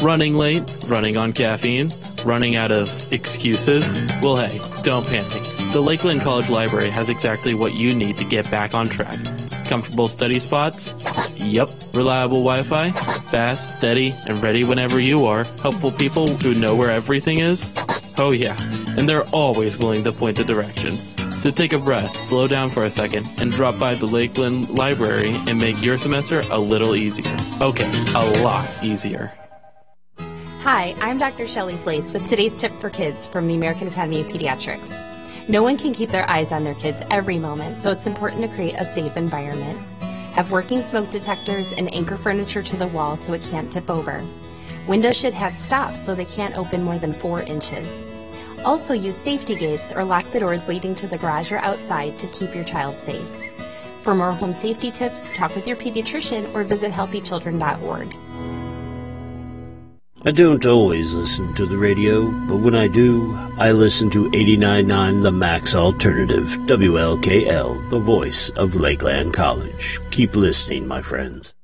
Running late? Running on caffeine? Running out of excuses? Well, hey, don't panic. The Lakeland College Library has exactly what you need to get back on track. Comfortable study spots? Yep. Reliable Wi-Fi? Fast, steady, and ready whenever you are. Helpful people who know where everything is? Oh yeah, and they're always willing to point the direction. So take a breath, slow down for a second, and drop by the Lakeland Library and make your semester a little easier. Okay, a lot easier. Hi, I'm Dr. Shelley Flace with today's tip for kids from the American Academy of Pediatrics. No one can keep their eyes on their kids every moment, so it's important to create a safe environment. Have working smoke detectors and anchor furniture to the wall so it can't tip over. Windows should have stops so they can't open more than 4 inches. Also use safety gates or lock the doors leading to the garage or outside to keep your child safe. For more home safety tips, talk with your pediatrician or visit healthychildren.org. I don't always listen to the radio, but when I do, I listen to 89.9 The Max Alternative, WLKL, the voice of Lakeland College. Keep listening, my friends.